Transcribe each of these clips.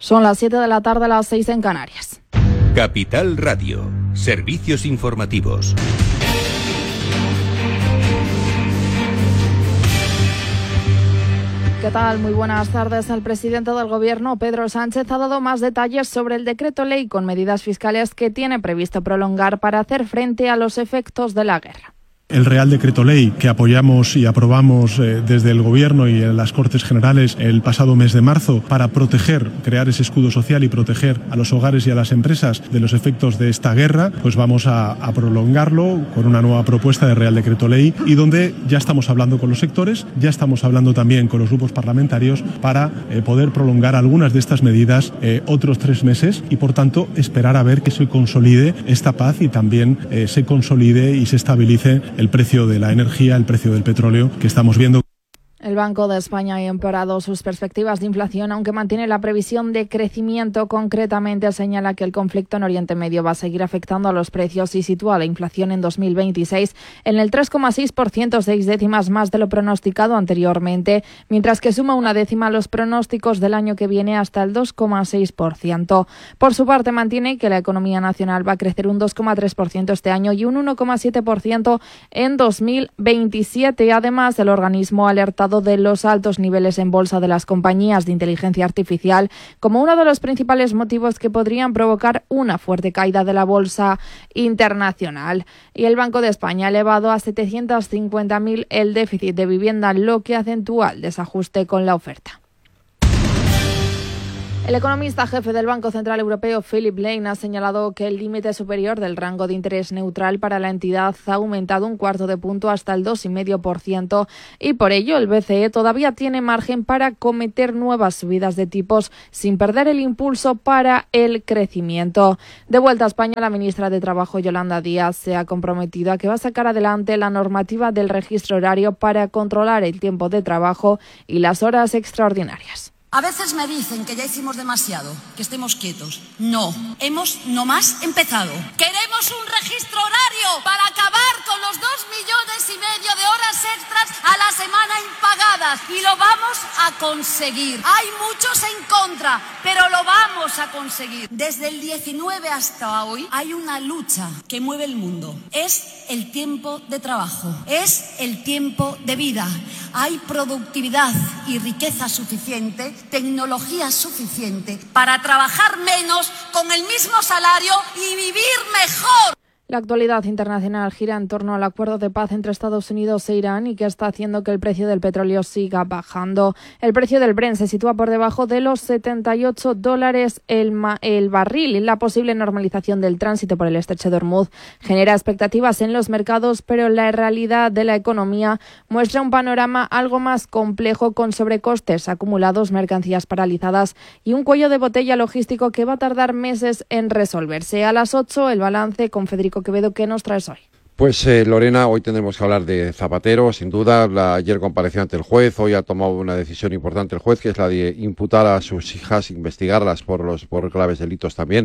Son las 7 de la tarde, las 6 en Canarias. Capital Radio, servicios informativos. ¿Qué tal? Muy buenas tardes. El presidente del Gobierno, Pedro Sánchez, ha dado más detalles sobre el decreto ley con medidas fiscales que tiene previsto prolongar para hacer frente a los efectos de la guerra. El Real Decreto Ley que apoyamos y aprobamos desde el Gobierno y en las Cortes Generales el pasado mes de marzo para crear ese escudo social y proteger a los hogares y a las empresas de los efectos de esta guerra, pues vamos a prolongarlo con una nueva propuesta de Real Decreto Ley y donde ya estamos hablando con los sectores, ya estamos hablando también con los grupos parlamentarios para poder prolongar algunas de estas medidas otros 3 meses y por tanto esperar a ver que se consolide esta paz y también se consolide y se estabilice el precio de la energía, el precio del petróleo que estamos viendo. El Banco de España ha empeorado sus perspectivas de inflación, aunque mantiene la previsión de crecimiento. Concretamente, señala que el conflicto en Oriente Medio va a seguir afectando a los precios y sitúa la inflación en 2026 en el 3,6%, 6 décimas más de lo pronosticado anteriormente, mientras que suma 1 décima los pronósticos del año que viene hasta el 2,6%. Por su parte, mantiene que la economía nacional va a crecer un 2,3% este año y un 1,7% en 2027. Además, el organismo ha alertado de los altos niveles en bolsa de las compañías de inteligencia artificial como uno de los principales motivos que podrían provocar una fuerte caída de la bolsa internacional. Y el Banco de España ha elevado a 750.000 el déficit de vivienda, lo que acentúa el desajuste con la oferta. El economista jefe del Banco Central Europeo, Philip Lane, ha señalado que el límite superior del rango de interés neutral para la entidad ha aumentado 1/4 punto hasta el 2,5% y por ello el BCE todavía tiene margen para cometer nuevas subidas de tipos sin perder el impulso para el crecimiento. De vuelta a España, la ministra de Trabajo, Yolanda Díaz, se ha comprometido a que va a sacar adelante la normativa del registro horario para controlar el tiempo de trabajo y las horas extraordinarias. A veces me dicen que ya hicimos demasiado, que estemos quietos. No, hemos nomás empezado. Queremos un registro horario para acabar con los 2,5 millones de horas extras a la semana impagadas. Y lo vamos a conseguir. Hay muchos en contra, pero lo vamos a conseguir. Desde el 19 hasta hoy hay una lucha que mueve el mundo. Es el tiempo de trabajo, es el tiempo de vida. Hay productividad y riqueza suficiente, tecnología suficiente para trabajar menos con el mismo salario y vivir mejor. La actualidad internacional gira en torno al acuerdo de paz entre Estados Unidos e Irán y que está haciendo que el precio del petróleo siga bajando. El precio del Brent se sitúa por debajo de los $78 el barril y la posible normalización del tránsito por el estrecho de Hormuz genera expectativas en los mercados, pero la realidad de la economía muestra un panorama algo más complejo con sobrecostes acumulados, mercancías paralizadas y un cuello de botella logístico que va a tardar meses en resolverse. A las 8, el balance con Federico Quevedo. ¿Qué nos traes hoy? Pues Lorena, hoy tendremos que hablar de Zapatero, sin duda. Ayer compareció ante el juez, hoy ha tomado una decisión importante el juez, que es la de imputar a sus hijas, investigarlas por graves delitos también.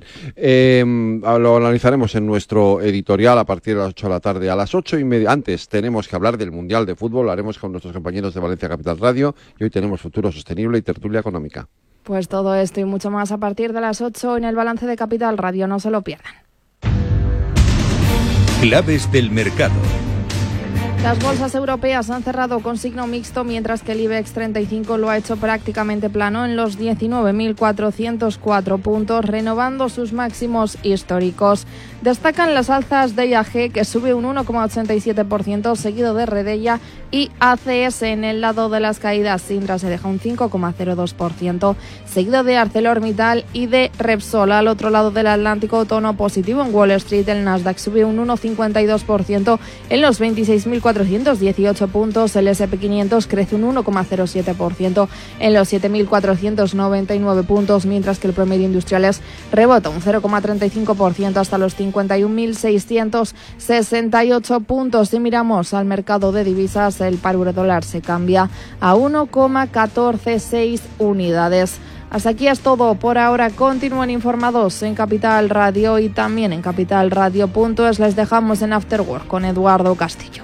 Lo analizaremos en nuestro editorial a partir de las 8 de la tarde. A las 8:30, antes tenemos que hablar del Mundial de Fútbol, lo haremos con nuestros compañeros de Valencia Capital Radio, y hoy tenemos Futuro Sostenible y Tertulia Económica. Pues todo esto y mucho más a partir de las 8 en el balance de Capital Radio, no se lo pierdan. Claves del mercado. Las bolsas europeas han cerrado con signo mixto, mientras que el IBEX 35 lo ha hecho prácticamente plano en los 19.404 puntos, renovando sus máximos históricos. Destacan las alzas de IAG, que sube un 1,87%, seguido de Redella y ACS. En el lado de las caídas, Sindra se deja un 5,02%, seguido de ArcelorMittal y de Repsol. Al otro lado del Atlántico, tono positivo en Wall Street. El Nasdaq sube un 1,52% en los 26.418 puntos. El S&P 500 crece un 1,07% en los 7.499 puntos, mientras que el promedio industriales rebota un 0,35% hasta los 51.668 puntos. Si miramos al mercado de divisas, el par euro-dólar se cambia a 1,146 unidades. Hasta aquí es todo por ahora. Continúen informados en Capital Radio y también en capitalradio.es. Les dejamos en After Work con Eduardo Castillo.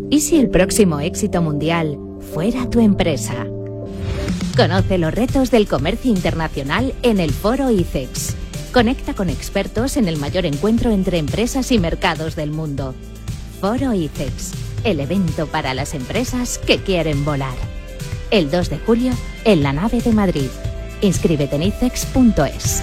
¿Y si el próximo éxito mundial fuera tu empresa? Conoce los retos del comercio internacional en el Foro ICEX. Conecta con expertos en el mayor encuentro entre empresas y mercados del mundo. Foro ICEX, el evento para las empresas que quieren volar. El 2 de julio en la nave de Madrid. Inscríbete en icex.es.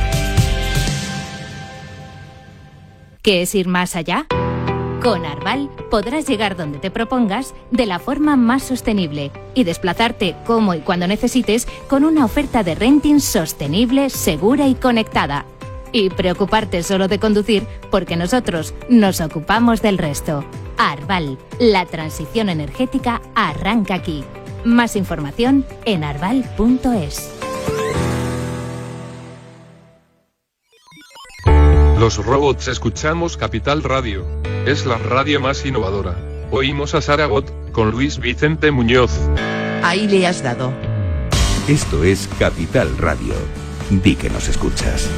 ¿Qué es ir más allá? Con Arval podrás llegar donde te propongas de la forma más sostenible y desplazarte como y cuando necesites con una oferta de renting sostenible, segura y conectada. Y preocuparte solo de conducir porque nosotros nos ocupamos del resto. Arval, la transición energética arranca aquí. Más información en arval.es. Los robots escuchamos Capital Radio. Es la radio más innovadora. Oímos a Saragot, con Luis Vicente Muñoz. Ahí le has dado. Esto es Capital Radio. Di que nos escuchas.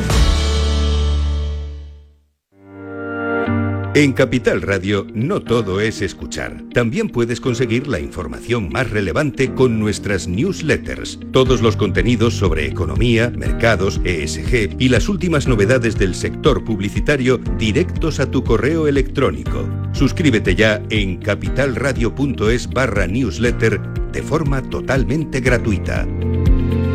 En Capital Radio no todo es escuchar. También puedes conseguir la información más relevante con nuestras newsletters. Todos los contenidos sobre economía, mercados, ESG y las últimas novedades del sector publicitario directos a tu correo electrónico. Suscríbete ya en capitalradio.es/newsletter de forma totalmente gratuita.